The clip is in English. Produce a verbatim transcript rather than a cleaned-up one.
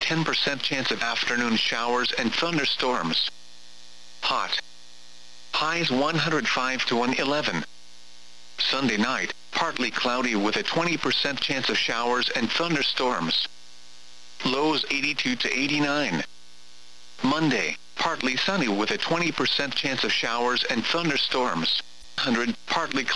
ten percent chance of afternoon showers and thunderstorms. Hot. Highs one hundred five to one hundred eleven. Sunday night, partly cloudy with a twenty percent chance of showers and thunderstorms. Lows eighty-two to eighty-nine. Monday, partly sunny with a twenty percent chance of showers and thunderstorms. one hundred, partly